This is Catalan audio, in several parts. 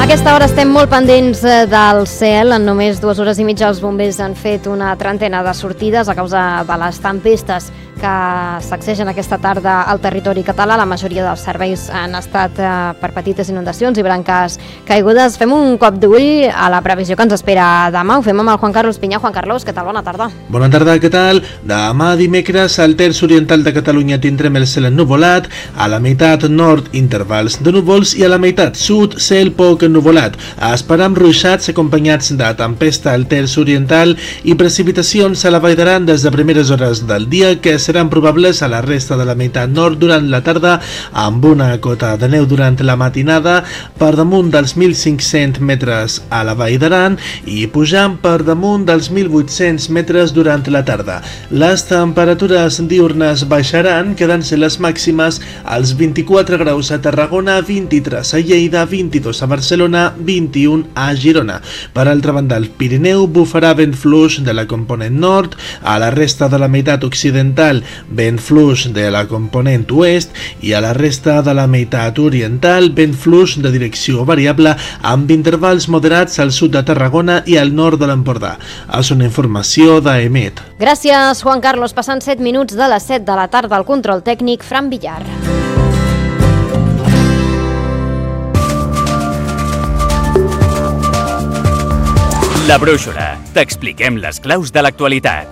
aquesta hora estem molt pendents del cel. En només 2 hores i mitja els bombers han fet una trentena de sortides a causa de les tempestes que sacsegen aquesta tarda al territori català. La majoria dels serveis han estat per petites inundacions i branques caigudes. Fem un cop d'ull a la previsió que ens espera demà. Ho fem amb el Juan Carlos Pinyà. Juan Carlos, què tal? Bona tarda. Bona tarda, què tal? Demà dimecres al terç oriental de Catalunya tindrem el cel ennuvolat, a la meitat nord intervals de núvols i a la meitat sud cel poc ennuvolat. Esperam ruixats acompanyats de tempesta al terç oriental i precipitacions a la Vall d'Aran des de primeres hores del dia que seran probables a la resta de la meitat nord durant la tarda, amb una cota de neu durant la matinada per damunt dels 1.500 metres a la Vall d'Aran i pujant per damunt dels 1.800 metres durant la tarda. Les temperatures diurnes baixaran, quedant-se les màximes als 24 graus a Tarragona, 23 a Lleida, 22 a Barcelona, 21 a Girona. Per altra banda, al Pirineu bufarà vent fluix de la component nord, a la resta de la meitat occidental vent fluix de la component oest i a la resta de la meitat oriental vent fluix de direcció variable amb intervals moderats al sud de Tarragona i al nord de l'Empordà. És una informació d'EMET. Gràcies, Juan Carlos. Passant 7 minuts de les 7 de la tarda al control tècnic, Fran Villar. La Brúixola. T'expliquem les claus de l'actualitat.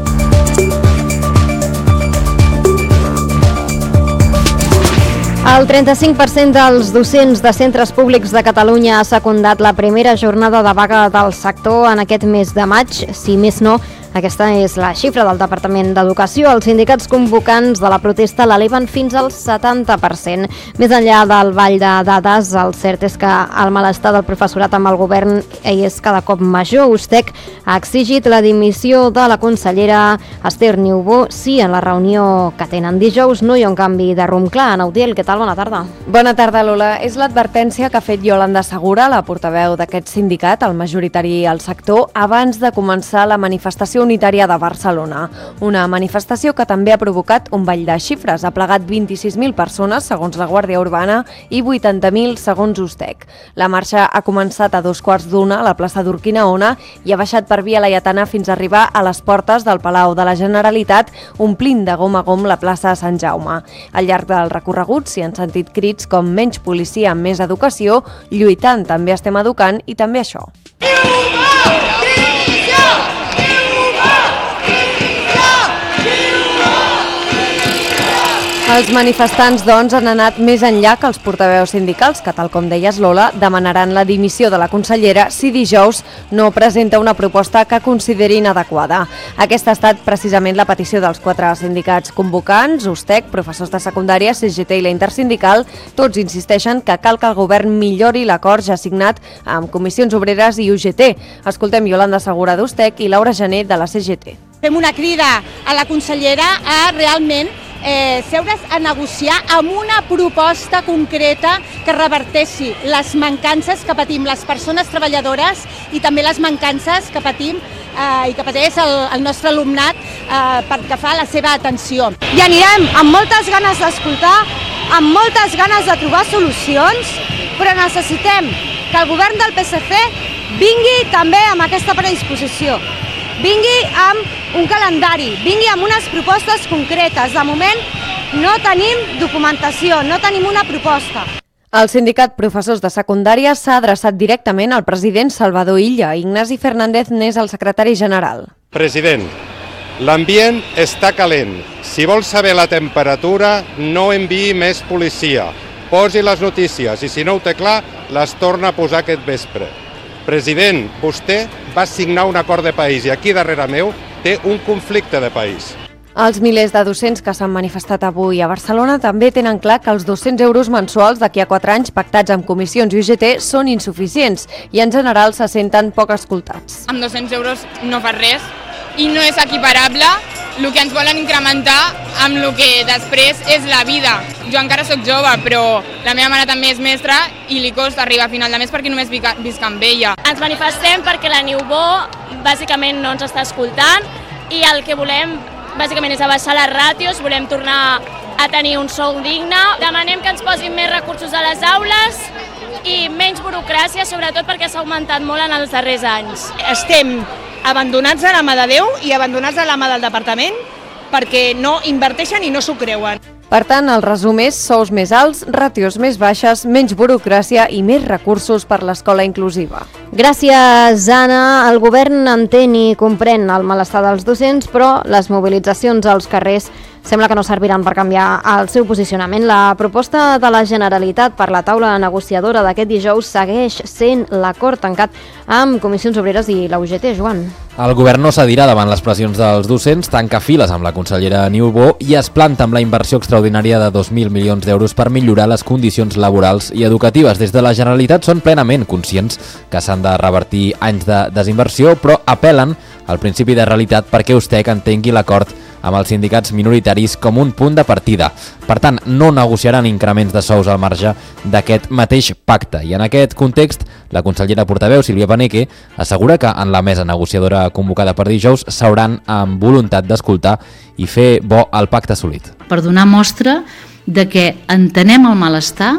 El 35% dels docents de centres públics de Catalunya ha secundat la primera jornada de vaga del sector en aquest mes de maig. Si més no, aquesta és la xifra del Departament d'Educació. Els sindicats convocants de la protesta l'eleven fins al 70%. Més enllà del ball de dades, el cert és que el malestar del professorat amb el govern és cada cop major. USTEC ha exigit la dimissió de la consellera Esther Niubó. Sí, en la reunió que tenen dijous no hi ha un canvi de rumb clar. Naudiel, què tal? Bona tarda. Bona tarda, Lola. És l'advertència que ha fet Yolanda Segura, la portaveu d'aquest sindicat, el majoritari al sector, abans de començar la manifestació unitària de Barcelona. Una manifestació que també ha provocat un ball de xifres. Ha plegat 26.000 persones, segons la Guàrdia Urbana, i 80.000, segons USTEC. La marxa ha començat a 2:15 a la plaça d'Urquinaona i ha baixat per Via Laietana fins a arribar a les portes del Palau de la Generalitat, omplint de gom a gom la plaça de Sant Jaume. Al llarg del recorregut s'hi han sentit crits com menys policia, més educació, lluitant també estem educant i també això. Els manifestants, doncs, han anat més enllà que els portaveus sindicals, que, tal com deies, Lola, demanaran la dimissió de la consellera si dijous no presenta una proposta que considerin adequada. Aquesta ha estat precisament la petició dels 4 sindicats convocants, USTEC, professors de secundària, CGT i la Intersindical. Tots insisteixen que cal que el govern millori l'acord ja signat amb Comissions Obreres i UGT. Escoltem Yolanda Segura d'USTEC i Laura Gené de la CGT. Fem una crida a la consellera a realment seure's a negociar amb una proposta concreta que reverteixi les mancances que patim les persones treballadores i també les mancances que patim i que pateix el nostre alumnat pel que fa a la seva atenció. I anirem amb moltes ganes d'escoltar, amb moltes ganes de trobar solucions, però necessitem que el govern del PSC vingui també amb aquesta predisposició. Vingui amb un calendari, vingui amb unes propostes concretes. De moment no tenim documentació, no tenim una proposta. El sindicat Professors de Secundària s'ha adreçat directament al president Salvador Illa. Ignasi Fernández n'és el secretari general. President, l'ambient està calent. Si vol saber la temperatura, no enviï més policia. Posi les notícies i si no ho té clar, les torna a posar aquest vespre. President, vostè va signar un acord de país i aquí darrere meu té un conflicte de país. Els milers de docents que s'han manifestat avui a Barcelona també tenen clar que els 200 euros mensuals d'aquí a 4 anys pactats amb comissions i UGT són insuficients i en general se senten poc escoltats. Amb 200 euros no fas res i no és equiparable el que ens volen incrementar amb el que després és la vida. Jo encara sóc jove, però la meva mare també és mestra i li costa arribar a final de mes perquè només visc amb ella. Ens manifestem perquè la Niubó bàsicament no ens està escoltant i el que volem bàsicament és abaixar les ràtios, volem tornar a tenir un sou digne. Demanem que ens posin més recursos a les aules i menys burocràcia, sobretot perquè s'ha augmentat molt en els darrers anys. Estem abandonats a la mà de Déu i abandonats a la mà del departament perquè no inverteixen i no s'ho creuen. Per tant, el resum és sous més alts, ràtios més baixes, menys burocràcia i més recursos per l'escola inclusiva. Gràcies, Anna. El govern entén i comprèn el malestar dels docents, però les mobilitzacions als carrers sembla que no serviran per canviar el seu posicionament. La proposta de la Generalitat per la taula negociadora d'aquest dijous segueix sent l'acord tancat amb Comissions Obreres i la UGT, Joan. El govern no cedirà davant les pressions dels docents, tanca files amb la consellera Niubó i es planta amb la inversió extraordinària de 2.000 milions d'euros per millorar les condicions laborals i educatives. Des de la Generalitat són plenament conscients que s'han de revertir anys de desinversió, però apel·len al principi de realitat perquè USTEC entengui l'acord amb els sindicats minoritaris com un punt de partida. Per tant, no negociaran increments de sous al marge d'aquest mateix pacte. I en aquest context, la consellera portaveu, Sílvia Paneque, assegura que en la mesa negociadora convocada per dijous s'hauran amb voluntat d'escoltar i fer bo el pacte assolit. Per donar mostra de que entenem el malestar,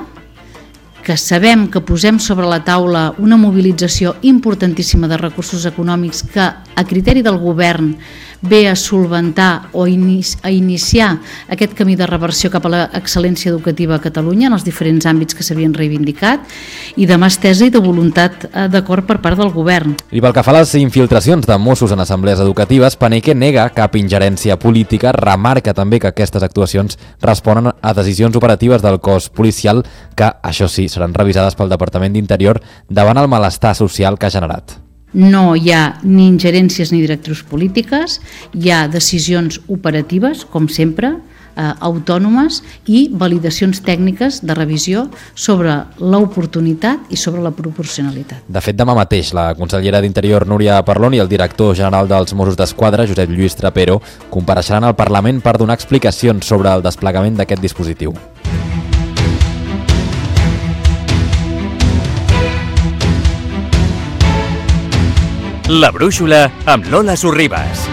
que sabem que posem sobre la taula una mobilització importantíssima de recursos econòmics que, a criteri del govern, ve a solventar o a iniciar aquest camí de reversió cap a l'excel·lència educativa a Catalunya en els diferents àmbits que s'havien reivindicat i de mà estesa i de voluntat d'acord per part del govern. I pel que fa a les infiltracions de Mossos en assemblees educatives, Paneque nega cap ingerència política, remarca també que aquestes actuacions responen a decisions operatives del cos policial que, això sí, seran revisades pel Departament d'Interior davant el malestar social que ha generat. No hi ha ni ingerències ni directrius polítiques, hi ha decisions operatives, com sempre, autònomes i validacions tècniques de revisió sobre l'oportunitat i sobre la proporcionalitat. De fet, demà mateix, la consellera d'Interior Núria Parlon i el director general dels Mossos d'Esquadra, Josep Lluís Trapero, compareixeran al Parlament per donar explicacions sobre el desplegament d'aquest dispositiu. La brúixola amb Lola Sorribas.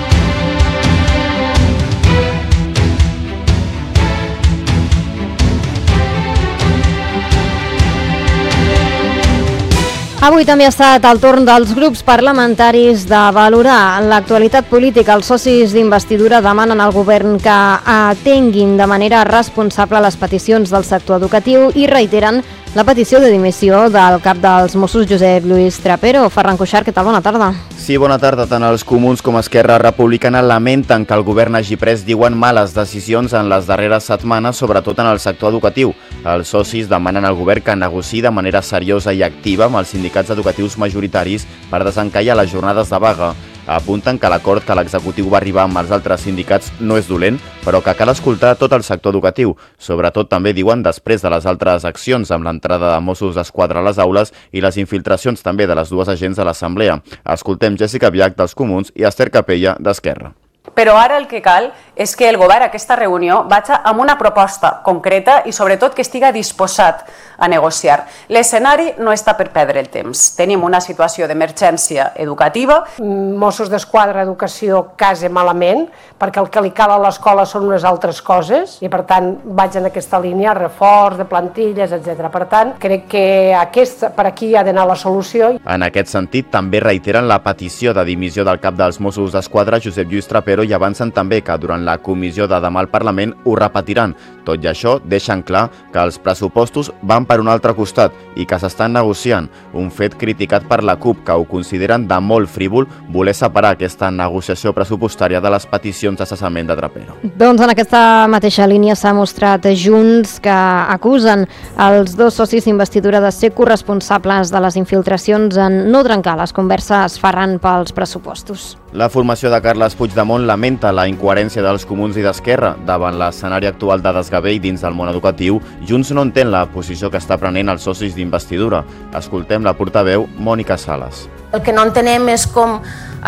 Avui també ha estat el torn dels grups parlamentaris de valorar l'actualitat política. Els socis d'investidura demanen al govern que atenguin de manera responsable les peticions del sector educatiu i reiteren la petició de dimissió del cap dels Mossos, Josep Lluís Trapero. Ferran Cuixart, què tal? Bona tarda. Sí, bona tarda. Tant els comuns com Esquerra Republicana lamenten que el govern hagi pres, diuen, males decisions en les darreres setmanes, sobretot en el sector educatiu. Els socis demanen al govern que negociï de manera seriosa i activa amb els sindicats educatius majoritaris per desencallar les jornades de vaga. Apunten que l'acord que l'executiu va arribar amb els altres sindicats no és dolent, però que cal escoltar tot el sector educatiu. Sobretot també diuen després de les altres accions amb l'entrada de Mossos d'Esquadra a les aules i les infiltracions també de les dues agents de l'Assemblea. Escoltem Jessica Biach dels Comuns i Esther Capella d'Esquerra. Però ara el que cal és que el govern a aquesta reunió vagi amb una proposta concreta i sobretot que estigui disposat a negociar. L'escenari no està per perdre el temps. Tenim una situació d'emergència educativa. Mossos d'Esquadra, educació, casa malament, perquè el que li cal a l'escola són unes altres coses i per tant vaig en aquesta línia, reforç de plantilles, etc. Per tant, crec que per aquí ha d'anar la solució. En aquest sentit, també reiteren la petició de dimissió del cap dels Mossos d'Esquadra, Josep Lluís Trapero, i avancen també que durant la comissió de demà al Parlament ho repetiran. Tot i això, deixen clar que els pressupostos van per un altre costat i que s'estan negociant, un fet criticat per la CUP, que ho consideren de molt frívol voler separar aquesta negociació pressupostària de les peticions de cessament de Trapero. Doncs en aquesta mateixa línia s'ha mostrat Junts, que acusen els dos socis d'investidura de ser corresponsables de les infiltracions en no trencar les converses Ferran pels pressupostos. La formació de Carles Puigdemont lamenta la incoherència dels Comuns i d'Esquerra. Davant l'escenari actual de desgavell dins del món educatiu, Junts no entén la posició que està prenent els socis d'investidura. Escoltem la portaveu Mònica Sales. El que no entenem és com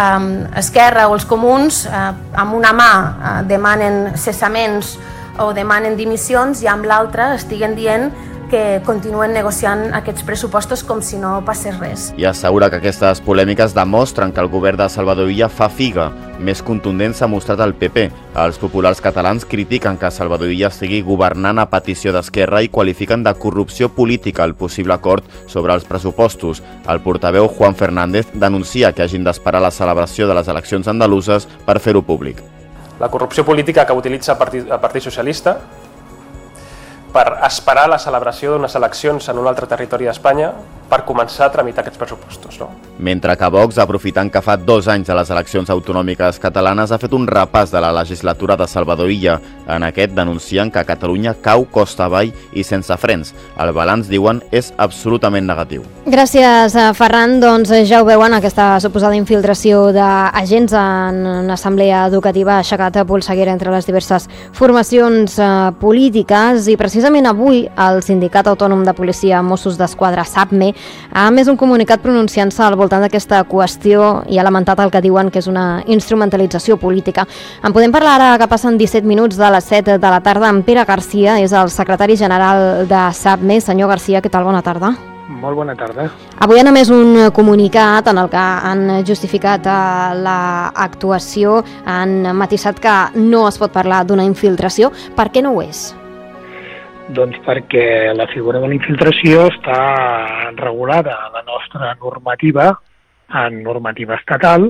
Esquerra o els Comuns amb una mà demanen cessaments o demanen dimissions i amb l'altra estiguen dient que continuen negociant aquests pressupostos com si no passés res. I assegura que aquestes polèmiques demostren que el govern de Salvador Illa fa figa. Més contundent s'ha mostrat el PP. Els populars catalans critiquen que Salvador Illa estigui governant a petició d'Esquerra i qualifiquen de corrupció política el possible acord sobre els pressupostos. El portaveu Juan Fernández denuncia que hagin d'esperar la celebració de les eleccions andaluses per fer-ho públic. La corrupció política que utilitza el Partit Socialista per esperar la celebració d'unes eleccions en un altre territori d'Espanya per començar a tramitar aquests pressupostos. No? Mentre que Vox, aprofitant que fa 2 anys de les eleccions autonòmiques catalanes, ha fet un repàs de la legislatura de Salvador Illa. En aquest denuncien que Catalunya cau costa avall i sense frens. El balanç, diuen, és absolutament negatiu. Gràcies, Ferran. Doncs ja ho veuen, aquesta suposada infiltració d'agents en una assemblea educativa ha aixecat polseguera entre les diverses formacions polítiques i precisament avui el Sindicat Autònom de Policia Mossos d'Esquadra, SAPME, ha emès un comunicat pronunciant-se al voltant d'aquesta qüestió i ha lamentat el que diuen que és una instrumentalització política. En podem parlar ara que passen 17 minuts de les 7 de la tarda amb Pere Garcia, és el secretari general de SAPME. Senyor Garcia, què tal? Bona tarda. Molt bona tarda. Avui han emès un comunicat en el que han justificat l'actuació, han matisat que no es pot parlar d'una infiltració. Per què no ho és? Doncs perquè la figura de la infiltració està regulada a la nostra normativa, en normativa estatal,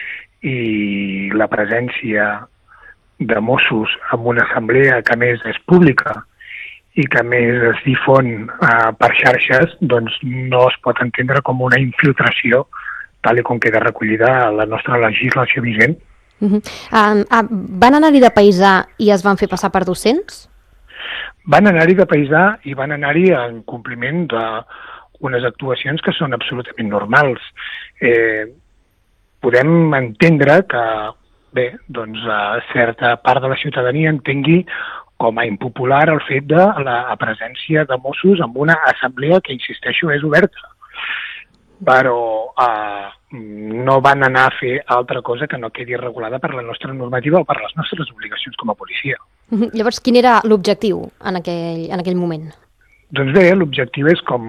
i la presència de Mossos en una assemblea que a més és pública i que a més es difon per xarxes, doncs no es pot entendre com una infiltració tal com queda recollida a la nostra legislació vigent. Van anar-hi de paisà i es van fer passar per docents? Van anar-hi de paisà i van anar-hi en compliment d'unes actuacions que són absolutament normals. Podem entendre que, bé, doncs certa part de la ciutadania entengui com a impopular el fet de la presència de Mossos en una assemblea que, insisteixo, és oberta. Però no van anar a fer altra cosa que no quedi regulada per la nostra normativa o per les nostres obligacions com a policia. Llavors, quin era l'objectiu en aquell moment? Doncs bé, l'objectiu és com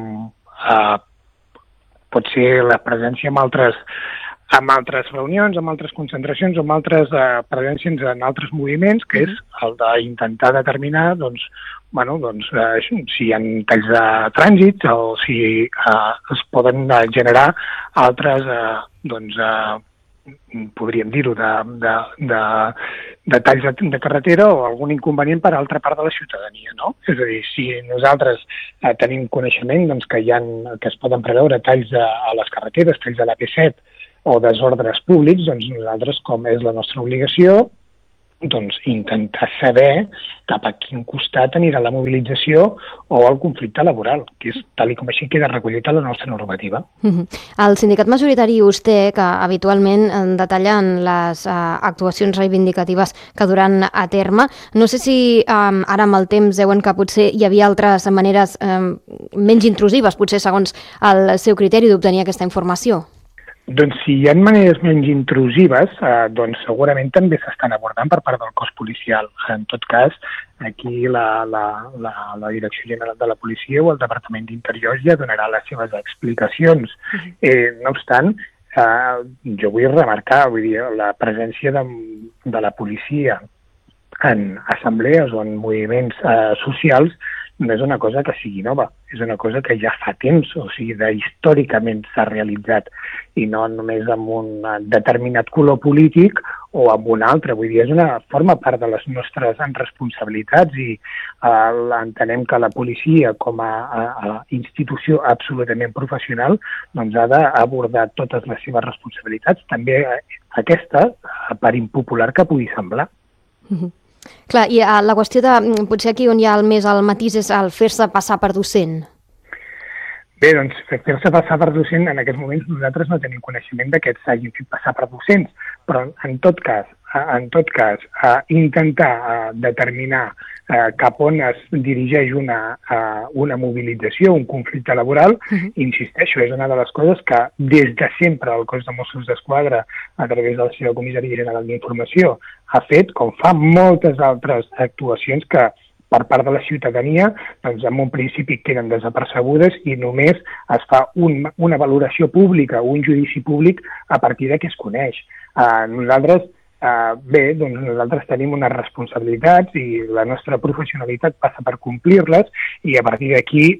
pot ser la presència en altres reunions, en altres concentracions, en altres presències en altres moviments, que és el d'intentar determinar si hi ha talls de trànsit o si es poden generar altres, podríem dir-ho, de talls de carretera o algun inconvenient per a altra part de la ciutadania, no? És a dir, si nosaltres tenim coneixement que es poden preveure talls a les carreteres, talls a l'AP7 o desordres públics, doncs nosaltres, com és la nostra obligació, intentar saber cap a quin costat anirà la mobilització o el conflicte laboral, que és tal com així queda recollit a la nostra normativa. El sindicat majoritari USTE, que habitualment detallen les actuacions reivindicatives que duran a terme, no sé si ara amb el temps veuen que potser hi havia altres maneres menys intrusives, potser segons el seu criteri, d'obtenir aquesta informació. Doncs si hi ha maneres menys intrusives, doncs segurament també s'estan abordant per part del cos policial. En tot cas, aquí la Direcció General de la Policia o el Departament d'Interior ja donarà les seves explicacions. No obstant, jo vull remarcar, la presència de la policia en assemblees o en moviments socials no és una cosa que sigui nova, és una cosa que ja fa temps, o sigui, històricament s'ha realitzat, i no només amb un determinat color polític o amb un altre. Vull dir, forma part de les nostres responsabilitats i entenem que la policia, com a institució absolutament professional, doncs ha d'abordar totes les seves responsabilitats, també aquesta, per impopular que pugui semblar. Clar, i la qüestió de, potser aquí on hi ha més el matís és el fer-se passar per docent. Bé, doncs, fer-se passar per docent, en aquests moments nosaltres no tenim coneixement de que s'hagin fet passar per docents, però en tot cas, intentar determinar cap on es dirigeix una mobilització, un conflicte laboral, insisteixo, és una de les coses que des de sempre el cos de Mossos d'Esquadra, a través de la seva Comissaria General d'Informació, ha fet, com fa moltes altres actuacions que per part de la ciutadania, doncs en un principi queden desapercebudes i només es fa una valoració pública, un judici públic a partir de què es coneix. Nosaltres tenim unes responsabilitats i la nostra professionalitat passa per complir-les i a partir d'aquí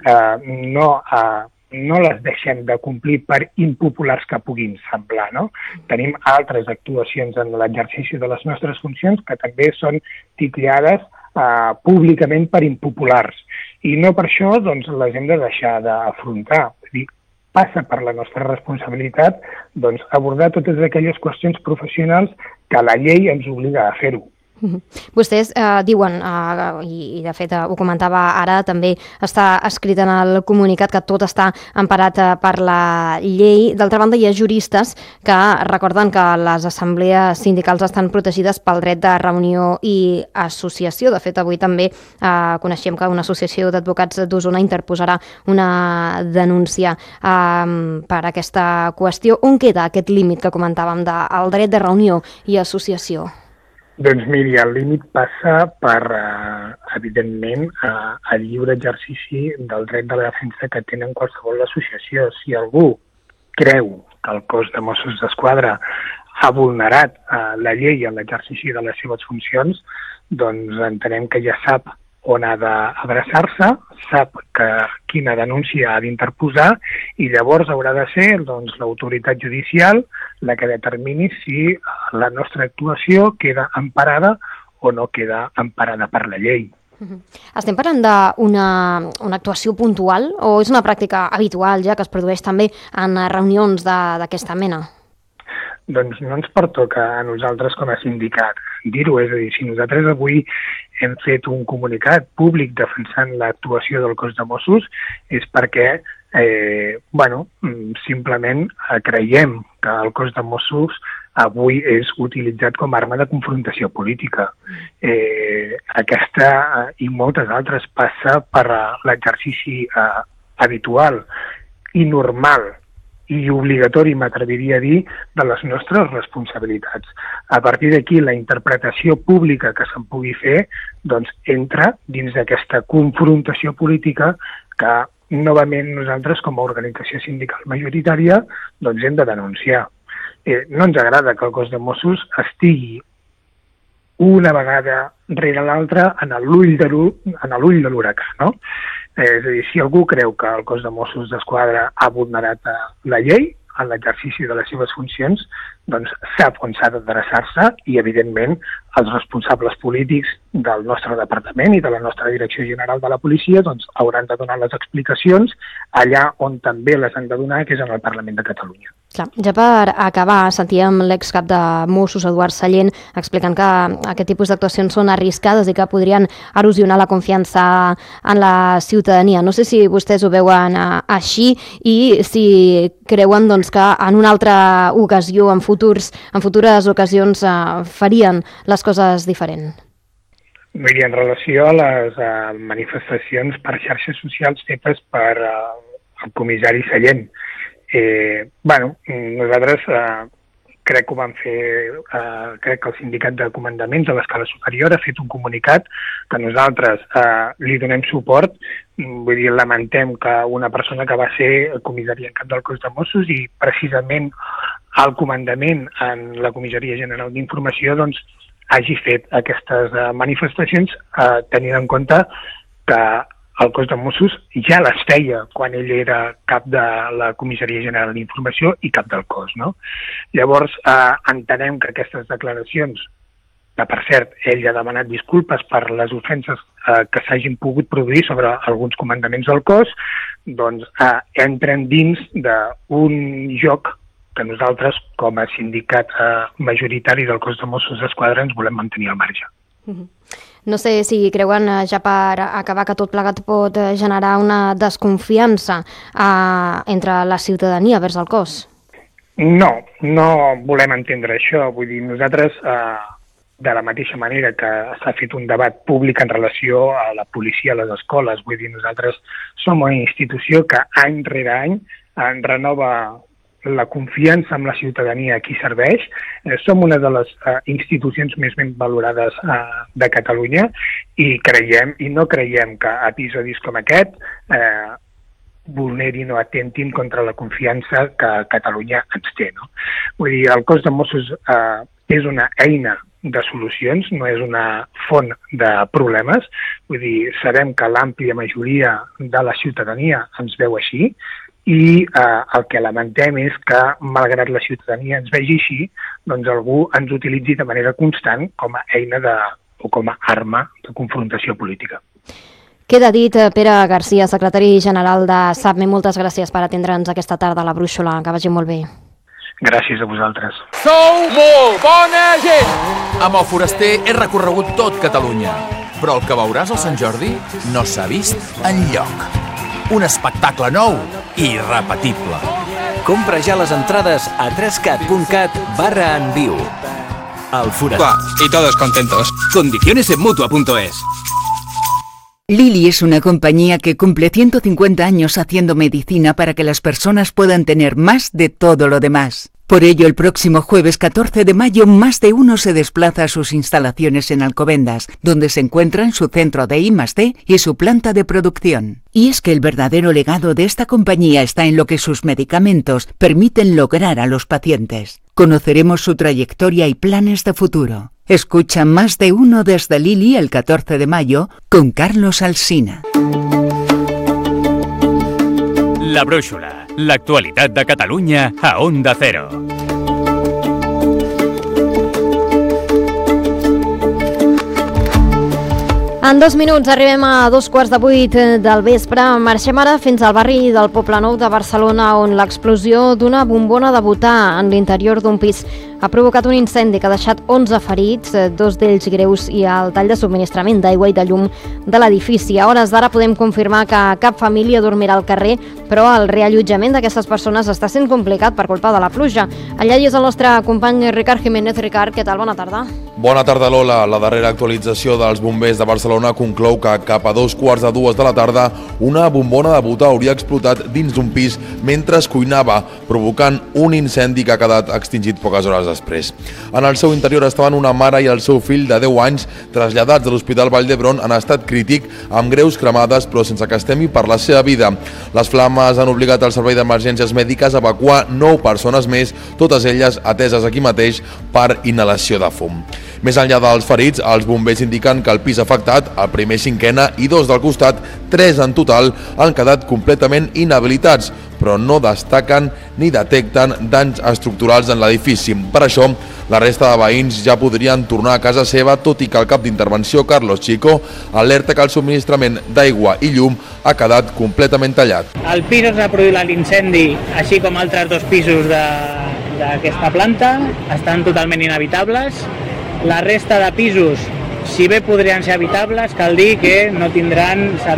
no les deixem de complir per impopulars que puguin semblar, no? Tenim altres actuacions en l'exercici de les nostres funcions que també són titllades públicament per impopulars i no per això doncs, les hem de deixar d'afrontar. Passa per la nostra responsabilitat doncs, abordar totes aquelles qüestions professionals que la llei ens obliga a fer-ho. Vostès diuen, i de fet ho comentava ara, també està escrit en el comunicat que tot està emparat per la llei. D'altra banda, hi ha juristes que recorden que les assemblees sindicals estan protegides pel dret de reunió i associació. De fet, avui també coneixem que una associació d'advocats d'Osona interposarà una denúncia per aquesta qüestió. On queda aquest límit que comentàvem del dret de reunió i associació? Doncs miri, el límit passa per, evidentment, el lliure exercici del dret de la defensa que tenen qualsevol associació. Si algú creu que el cos de Mossos d'Esquadra ha vulnerat la llei en l'exercici de les seves funcions, doncs entenem que ja sap on ha d'adreçar-se, sap quina denúncia ha d'interposar i llavors haurà de ser l'autoritat judicial la que determini si la nostra actuació queda emparada o no queda emparada per la llei. Estem parlant d'una actuació puntual o és una pràctica habitual ja que es produeix també en reunions d'aquesta mena? Doncs no ens pertoca a nosaltres com a sindicat dir-ho, és a dir, si nosaltres avui hem fet un comunicat públic defensant l'actuació del cos de Mossos és perquè, simplement creiem que el cos de Mossos avui és utilitzat com a arma de confrontació política. Aquesta i moltes altres passa per l'exercici habitual i normal i obligatori, m'atreviria a dir, de les nostres responsabilitats. A partir d'aquí, la interpretació pública que se'n pugui fer doncs, entra dins d'aquesta confrontació política que, novament, nosaltres, com a organització sindical majoritària, doncs, hem de denunciar. No ens agrada que el cos de Mossos estigui una vegada rere l'altra en l'ull de l'huracà, no? És a dir, si algú creu que el cos de Mossos d'Esquadra ha vulnerat la llei en l'exercici de les seves funcions, doncs sap on s'ha d'adreçar-se i, evidentment, els responsables polítics del nostre departament i de la nostra Direcció General de la Policia doncs, hauran de donar les explicacions allà on també les han de donar, que és en el Parlament de Catalunya. Clar, ja per acabar, sentíem l'excap de Mossos, Eduard Sallent, explicant que aquest tipus d'actuacions són arriscades i que podrien erosionar la confiança en la ciutadania. No sé si vostès ho veuen així i si creuen doncs, que en una altra ocasió, en futures ocasions, farien les coses diferent. Miri, en relació a les manifestacions per xarxes socials fetes per el comissari Sallent, nosaltres crec que ho vam fer, crec que el sindicat de comandaments de l'escala superior ha fet un comunicat que nosaltres li donem suport, vull dir, lamentem que una persona que va ser comissari en cap del cos de Mossos i precisament al comandament en la Comissaria General d'Informació doncs hagi fet aquestes manifestacions tenint en compte que el cos de Mossos ja les feia quan ell era cap de la Comissaria General d'Informació i cap del cos, no? Llavors, entenem que aquestes declaracions, que per cert, ell ha demanat disculpes per les ofenses que s'hagin pogut produir sobre alguns comandaments del cos, doncs entren dins d'un joc que nosaltres, com a sindicat majoritari del cos de Mossos d'Esquadra, ens volem mantenir al marge. No sé si creuen, ja per acabar, que tot plegat pot generar una desconfiança entre la ciutadania vers el cos. No volem entendre això. Vull dir, nosaltres, de la mateixa manera que s'ha fet un debat públic en relació a la policia a les escoles, vull dir, nosaltres som una institució que any rere any renova la confiança amb la ciutadania a qui serveix. Som una de les institucions més ben valorades de Catalunya i no creiem que episodis com aquest vulnerin o atentin contra la confiança que Catalunya ens té. No? Vull dir, el cos de Mossos és una eina de solucions, no és una font de problemes. Vull dir, sabem que l'àmplia majoria de la ciutadania ens veu així i el que lamentem és que, malgrat la ciutadania ens vegi així, doncs algú ens utilitzi de manera constant com a eina o com a arma de confrontació política. Queda dit, Pere Garcia, secretari general de SAPME. Moltes gràcies per atendre'ns aquesta tarda a la Brúixola. Que vagi molt bé. Gràcies a vosaltres. Sou molt bona gent! Amb el Foraster he recorregut tot Catalunya, però el que veuràs al Sant Jordi no s'ha vist enlloc. Un espectacle nou i irrepetible. Compra ja les entrades a 3cat.cat/enviu. El Foraster. Y todos contentos. Condiciones en Mutua.es. Lilly es una compañía que cumple 150 años haciendo medicina para que las personas puedan tener más de todo lo demás. Por ello, el próximo jueves 14 de mayo, más de uno se desplaza a sus instalaciones en Alcobendas, donde se encuentran su centro de I+D y su planta de producción. Y es que el verdadero legado de esta compañía está en lo que sus medicamentos permiten lograr a los pacientes. Conoceremos su trayectoria y planes de futuro. Escucha Más de uno desde Lilly el 14 de mayo con Carlos Alsina. La Brúixola, l'actualitat de Catalunya a Onda Cero. En 2 minuts arribem a 7:15 del vespre. Marxem ara fins al barri del Poblenou de Barcelona, on l'explosió d'una bombona de butà en l'interior d'un pis ha provocat un incendi que ha deixat 11 ferits, 2 d'ells greus, i el tall de subministrament d'aigua i de llum de l'edifici. A hores d'ara podem confirmar que cap família dormirà al carrer, però el reallotjament d'aquestes persones està sent complicat per culpa de la pluja. Allà hi és el nostre company Ricard Jiménez. Ricard, què tal? Bona tarda. Bona tarda, Lola. La darrera actualització dels bombers de Barcelona conclou que cap a 2:15 de la tarda una bombona de butà hauria explotat dins d'un pis mentre es cuinava, provocant un incendi que ha quedat extingit poques hores després. En el seu interior estaven una mare i el seu fill de 10 anys traslladats de l'Hospital Vall d'Hebron en estat crític, amb greus cremades però sense que es temi per la seva vida. Les flames han obligat el servei d'emergències mèdiques a evacuar 9 persones més, totes elles ateses aquí mateix per inhalació de fum. Més enllà dels ferits, els bombers indiquen que el pis afectat, el primer, cinquena i 2 del costat, 3 en total, han quedat completament inhabilitats, però no destaquen ni detecten danys estructurals en l'edifici. Per això, la resta de veïns ja podrien tornar a casa seva, tot i que el cap d'intervenció, Carlos Chico, alerta que el subministrament d'aigua i llum ha quedat completament tallat. El pis on s'ha produït l'incendi, així com altres 2 pisos d'aquesta planta, estan totalment inhabitables. La resta de pisos, si bé podrien ser habitables, cal dir que no tindran servei